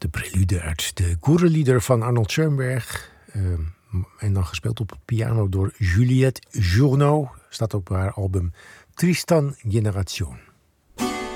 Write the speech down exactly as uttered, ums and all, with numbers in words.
De prelude uit de Goerenlieder van Arnold Schoenberg. Uh, en dan gespeeld op piano door Juliette Journow. Staat op haar album Tristan Generation.